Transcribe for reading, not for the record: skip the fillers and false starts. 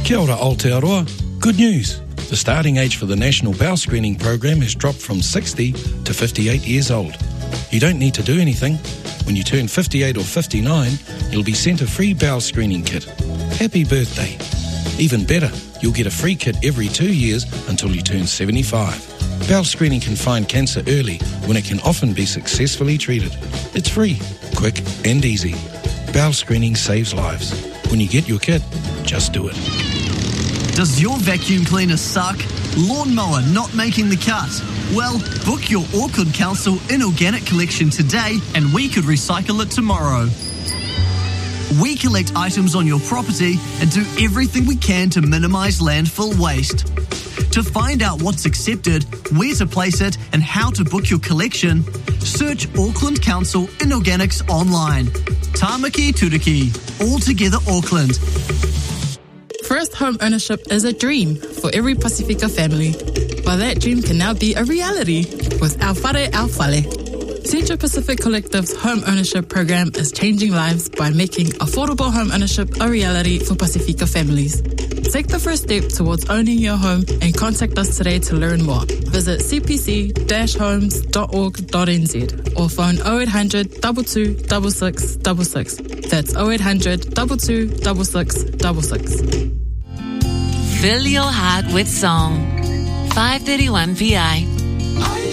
Kia ora Aotearoa. Good news. The starting age for the National Bowel Screening Program has dropped from 60 to 58 years old. You don't need to do anything. When you turn 58 or 59, you'll be sent a free bowel screening kit. Happy birthday. Even better, you'll get a free kit every 2 years until you turn 75. Bowel screening can find cancer early when it can often be successfully treated. It's free, quick and easy. Bowel screening saves lives. When you get your kit, just do it. Does your vacuum cleaner suck? Lawnmower not making the cut? Well, book your Auckland Council inorganic collection today and we could recycle it tomorrow. We collect items on your property and do everything we can to minimise landfill waste. To find out what's accepted, where to place it and how to book your collection, search Auckland Council Inorganics online. Tāmaki Turiki, all together Auckland. First home ownership is a dream for every Pasifika family. But that dream can now be a reality with Au Whare Au Whale. Central Pacific Collective's home ownership program is changing lives by making affordable home ownership a reality for Pasifika families. Take the first step towards owning your home and contact us today to learn more. Visit cpc-homes.org.nz or phone 0800 22 6666. That's 0800 22 6666. Fill your heart with song. 5:31 PI.